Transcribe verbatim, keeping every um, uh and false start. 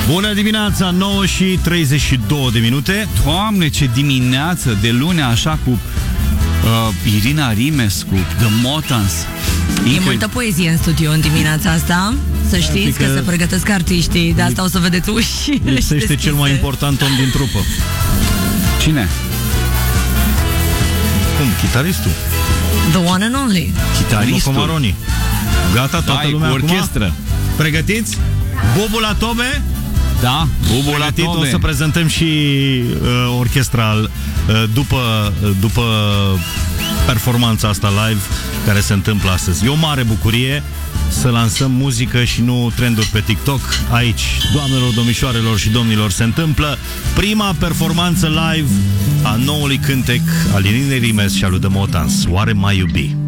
Bună dimineața, nouă și treizeci și două de minute. Doamne, ce dimineață de luni, așa cu uh, Irina Rimescu, The Motans. E multă poezie în studio în dimineața asta. Să știți că, că se pregătesc artiștii. De asta o să vedeți uși. Lipsește cel mai important om din trupă. Cine? Cum? Chitaristul? The one and only. Chitaristul. Comaroni. Gata, toată da, lumea cu orchestră. Acum? Pregătiți? Bubul la tobe? Da, Bubul la tobe. O să prezentăm și uh, orchestra uh, după, uh, după performanța asta live care se întâmplă astăzi. E o mare bucurie să lansăm muzică și nu trenduri pe TikTok. Aici, doamnelor, domnișoarelor și domnilor, se întâmplă prima performanță live a noului cântec al Irinei Rimes și al lui The Motans. Oare m-ai iubi?